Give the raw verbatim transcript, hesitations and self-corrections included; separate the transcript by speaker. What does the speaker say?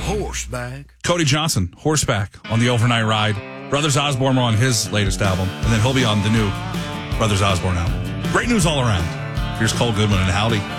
Speaker 1: Horseback.
Speaker 2: Cody Johnson, Horseback, on the Overnight Ride. Brothers Osborne were on his latest album, and then he'll be on the new Brothers Osborne album. Great news all around. Here's Cole Goodman and Howdy.